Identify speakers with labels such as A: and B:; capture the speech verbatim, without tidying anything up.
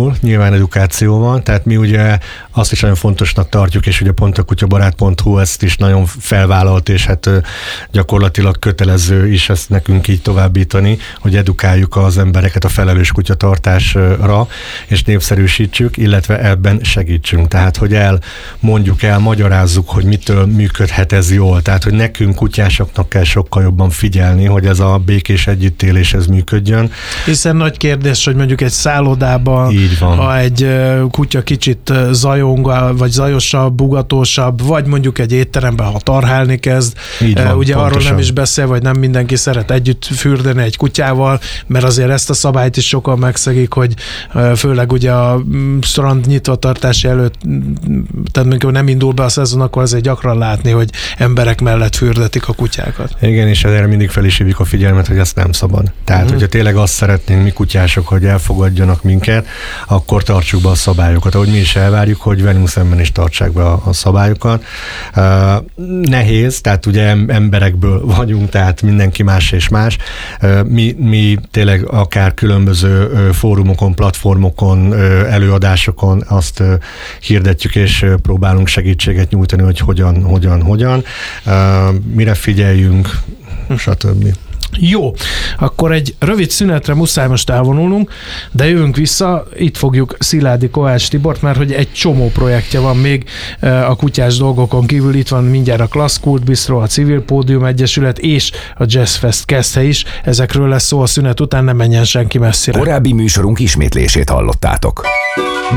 A: indul, nyilván edukációval, tehát mi ugye azt is nagyon fontosnak tartjuk, és ugye pont a kutyabarát pont hu ezt is nagyon felvállalt, és hát gyakorlatilag kötelező is ezt nekünk így továbbítani, hogy edukáljuk az embereket a felelős kutyatartásra, és népszerűsítsük, illetve ebben segítsünk. Tehát, hogy el mondjuk el, magyarázzuk, hogy mitől működhet ez jól. Tehát, hogy nekünk kutyásoknak kell sokkal jobban figyelni, hogy ez a békés együttélés ez működjön.
B: Hiszen nagy kérdés, hogy mondjuk egy szállodában, ha egy kutya kicsit zajong, vagy zajosabb, bugatósabb, vagy mondjuk egy étteremben, ha tarhálni kezd, van, ugye pontosan. Arról nem is beszél, vagy nem mindenki szeret együtt fürdeni egy kutyával, mert azért ezt a szabályt is sokan megszegik, hogy főleg ugye a strand nyitvatartási előtt, tehát amikor nem indul be a szezon, akkor azért gyakran látni, hogy emberek mellett fürdetik a kutyákat.
A: Igen, és erre mindig fel is hívjuk a figyelmet, hogy ezt nem szabad. Tehát, uh-huh. hogyha tényleg azt szeretnénk mi kutyások, hogy elfogadjanak minket, akkor tartsuk be a szabályokat. Ahogy mi is elvárjuk, hogy velünk szemben is tartsák be a, a szabályokat. Uh, nehéz, tehát ugye emberekből vagyunk, tehát mindenki más és más. Uh, mi, mi tényleg akár különböző uh, fórumokon, platformokon, uh, előadásokon azt uh, hirdetjük, és uh, próbálunk segítséget nyújtani, hogy hogyan, hogyan, hogyan. Uh, mire figyeljünk, stb.
B: Jó, akkor egy rövid szünetre muszáj most elvonulnunk, de jövünk vissza, itt fogjuk Szilágyi Kovács Tibort, mert hogy egy csomó projektje van még a kutyás dolgokon kívül, itt van mindjárt a Klassz Kult Bistro, a Civil Pódium Egyesület és a Jazz Fest Keszthe is, ezekről lesz szó a szünet után, ne menjen senki messzire.
C: Korábbi műsorunk ismétlését hallottátok.